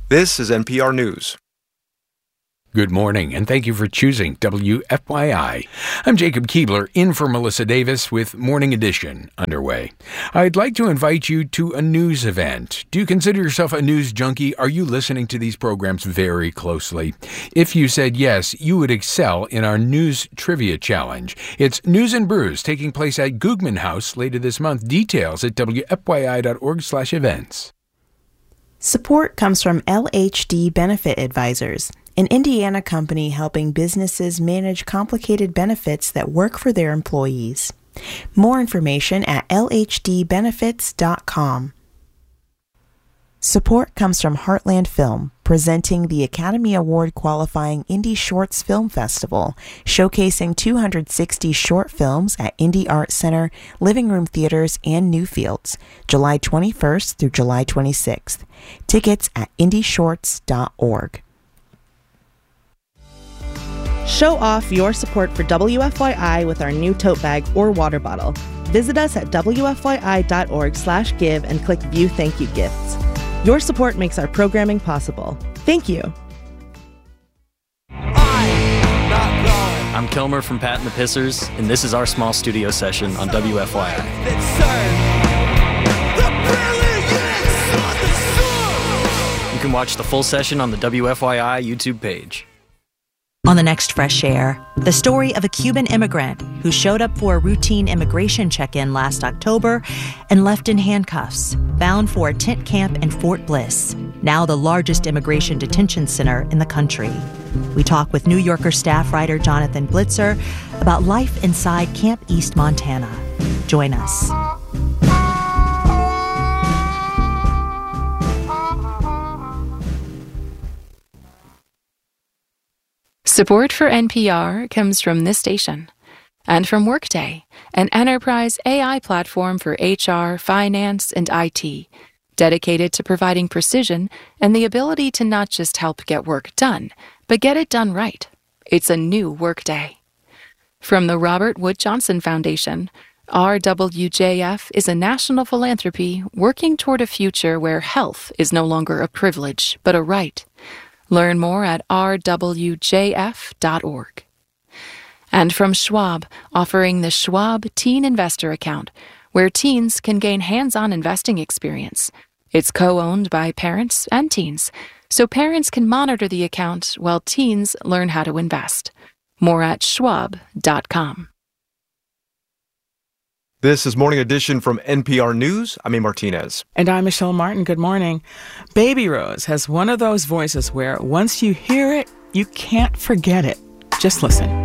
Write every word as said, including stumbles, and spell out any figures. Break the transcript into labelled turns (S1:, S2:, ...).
S1: This is N P R News.
S2: Good morning, and thank you for choosing W F Y I. I'm Jacob Keebler, in for Melissa Davis with Morning Edition underway. I'd like to invite you to a news event. Do you consider yourself a news junkie? Are you listening to these programs very closely? If you said yes, you would excel in our News Trivia Challenge. It's News and Brews taking place at Googman House later this month. Details at W F Y I dot org slash events.
S3: Support comes from L H D Benefit Advisors, an Indiana company helping businesses manage complicated benefits that work for their employees. More information at L H D benefits dot com. Support comes from Heartland Film, presenting the Academy Award qualifying Indie Shorts Film Festival, showcasing two hundred sixty short films at Indie Art Center, Living Room Theaters, and Newfields, July twenty-first through July twenty-sixth. Tickets at indie shorts dot org.
S4: Show off your support for W F Y I with our new tote bag or water bottle. Visit us at W F Y I dot org slash give and click View Thank You Gifts. Your support makes our programming possible. Thank you.
S5: I'm Kilmer from Pat and the Pissers, and this is our small studio session on W F Y I. You can watch the full session on the W F Y I YouTube page.
S6: On the next Fresh Air, the story of a Cuban immigrant who showed up for a routine immigration check-in last October and left in handcuffs, bound for a tent camp in Fort Bliss, now the largest immigration detention center in the country. We talk with New Yorker staff writer Jonathan Blitzer about life inside Camp East, Montana. Join us.
S7: Support for N P R comes from this station and from Workday, an enterprise A I platform for H R, finance, and I T, dedicated to providing precision and the ability to not just help get work done, but get it done right. It's a new Workday. From the Robert Wood Johnson Foundation, R W J F is a national philanthropy working toward a future where health is no longer a privilege, but a right. Learn more at R W J F dot org. And from Schwab, offering the Schwab Teen Investor Account, where teens can gain hands-on investing experience. It's co-owned by parents and teens, so parents can monitor the account while teens learn how to invest. More at schwab dot com.
S1: This is Morning Edition from N P R News. I'm A. Martinez.
S8: And I'm Michelle Martin. Good morning. Baby Rose has one of those voices where once you hear it, you can't forget it. Just listen.